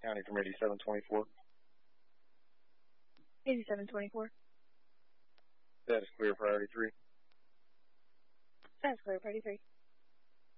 County from 8724. 8724. That is clear, priority 3. That's clear, priority 3.